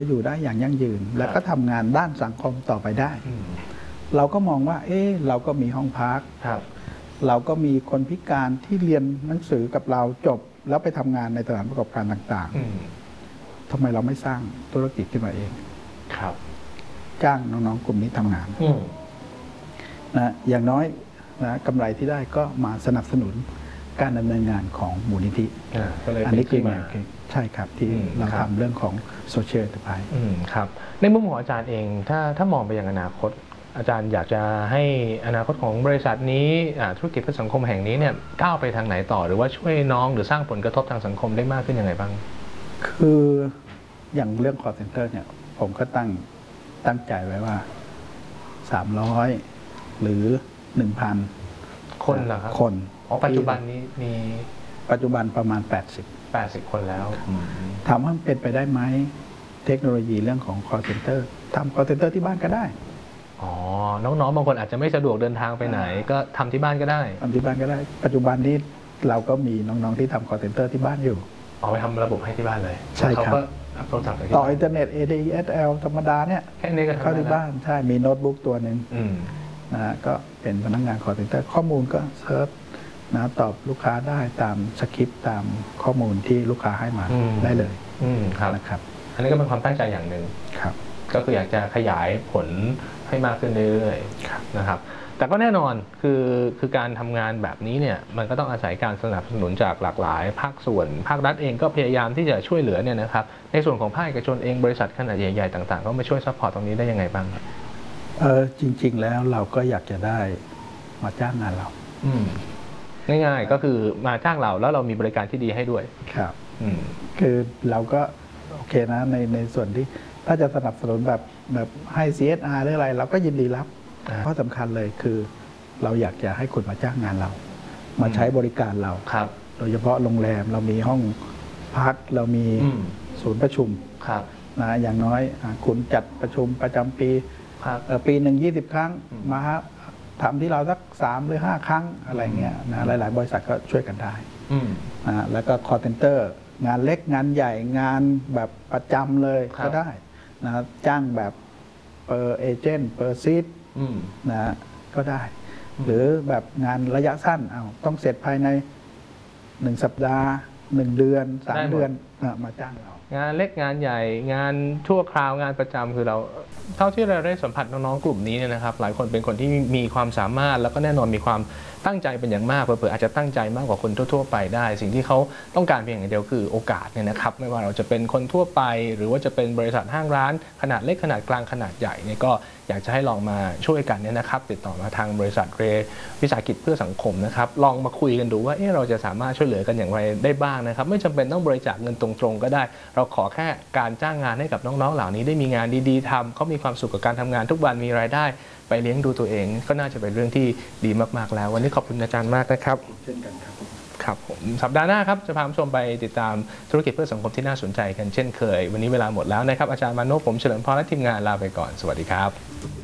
อยู่ได้อย่างยั่งยืนและก็ทำงานด้านสังคมต่อไปได้เราก็มองว่าเราก็มีห้องพักเราก็มีคนพิการที่เรียนหนังสือกับเราจบแล้วไปทำงานในสถานประกอบการต่างๆทำไมเราไม่สร้างธุรกิจขึ้นมาเองจ้างน้องๆกลุ่มนี้ทำงานนะอย่างน้อยนะกำไรที่ได้ก็มาสนับสนุนการดำเนินงานของมูลนิธิอันนี้คือใช่ครับที่เราทำเรื่องของโซเชียลเอ็นเตอร์ไพรส์ครับในมุมของอาจารย์เองถ้ามองไปยังอนาคตอาจารย์อยากจะให้อนาคตของบริษัทนี้ธุรกิจเพื่อสังคมแห่งนี้เนี่ยก้าวไปทางไหนต่อหรือว่าช่วยน้องหรือสร้างผลกระทบทางสังคมได้มากขึ้นยังไงบ้างคืออย่างเรื่อง call center เนี่ยผมก็ตั้งใจไว้ว่า300หรือ 1,000 คนเหรอครับคนปัจจุบันนี้มีปัจจุบันประมาณ 80 คนแล้วถามว่าเป็นไปได้ไหมเทคโนโลยีเรื่องของ call center ทำ call center ที่บ้านก็ได้น้องๆบางคนอาจจะไม่สะดวกเดินทางไปไหนก็ทำที่บ้านก็ได้ทำที่บ้านก็ได้ปัจจุบันนี้เราก็มีน้องๆที่ทำ call center ที่บ้านอยู่ไปทำระบบให้ที่บ้านเลยใช่ครับต่ออินเทอร์เน็ต ADSL ธรรมดาเนี่ยแค่นี้ก็เข้าที่บ้านใช่มีโน้ตบุ๊กตัวหนึ่งนะก็เป็นพนักงาน call center ข้อมูลก็เซิร์ชนะตอบลูกค้าได้ตามสคริปต์ตามข้อมูลที่ลูกค้าให้มาได้เลยนะครับอันนี้ก็เป็นความตั้งใจอย่างหนึ่งครับก็คืออยากจะขยายผลให้มากขึ้นเรื่อยๆนะครับแต่ก็แน่นอนคือการทำงานแบบนี้เนี่ยมันก็ต้องอาศัยการสนับสนุนจากหลากหลายภาคส่วนภาครัฐเองก็พยายามที่จะช่วยเหลือเนี่ยนะครับในส่วนของภาคเอกชนเองบริษัทขนาดใหญ่ๆต่างๆก็มาช่วยซัพพอร์ตตรงนี้ได้ยังไงบ้างจริงๆแล้วเราก็อยากจะได้มาจ้างงานเราง่ายๆก็คือมาจ้างเราแล้วเรามีบริการที่ดีให้ด้วยครับคือเราก็โอเคนะในส่วนที่ถ้าจะสนับสนุนแบบให้ CSR หรืออะไรเราก็ยินดีรับเพราะสำคัญเลยคือเราอยากจะให้คนมาจ้างงานเรามาใช้บริการเราโดยเฉพาะโรงแรมเรามีห้องพักเรามีศูนย์ประชุมนะอย่างน้อยคุณจัดประชุมประจำปีปีหนึ่ง20 ครั้งมาทำที่เราสัก3 หรือ 5 ครั้งอะไรเงี้ยนะหลายๆบริษัทก็ช่วยกันได้นะแล้วก็ call center งานเล็กงานใหญ่งานแบบประจำเลยก็ได้นะจ้างแบบper agent per seat นะก็ได้หรือแบบงานระยะสั้นต้องเสร็จภายใน1 สัปดาห์1 เดือน3 เดือนมาจ้างเรางานเล็กงานใหญ่งานชั่วคราวงานประจำคือเราเท่าที่เราได้สัมผัสน้องๆกลุ่มนี้เนี่ยนะครับหลายคนเป็นคนที่มีความสามารถแล้วก็แน่นอนมีความตั้งใจเป็นอย่างมากเผื่ออาจจะตั้งใจมากกว่าคนทั่วๆไปได้สิ่งที่เขาต้องการเพียงอย่างเดียวคือโอกาสเนี่ยนะครับไม่ว่าเราจะเป็นคนทั่วไปหรือว่าจะเป็นบริษัทห้างร้านขนาดเล็กขนาดกลางขนาดใหญ่เนี่ยก็อยากจะให้ลองมาช่วยกันเนี่ยนะครับติดต่อมาทางบริษัทเรวิสาหกิจเพื่อสังคมนะครับลองมาคุยกันดูว่าเราจะสามารถช่วยเหลือกันอย่างไรได้บ้างนะครับไม่จำเป็นต้องบริจาคเงินตรงๆก็ได้เราขอแค่การจ้างงานให้กับน้องๆเหล่านี้ได้มีงานดีๆทำเขามีความสุขกับการทำงานทุกวันมีรายได้ไปเลี้ยงดูตัวเองก็น่าจะเป็นเรื่องที่ดีมากๆแล้ววันนี้ขอบคุณอาจารย์มากนะครับเช่นกันครับครับผมสัปดาห์หน้าครับจะพาผู้ชมไปติดตามธุรกิจเพื่อสังคมที่น่าสนใจกันเช่นเคยวันนี้เวลาหมดแล้วนะครับอาจารย์มานพผมเฉลิมพรและทีมงานลาไปก่อนสวัสดีครับ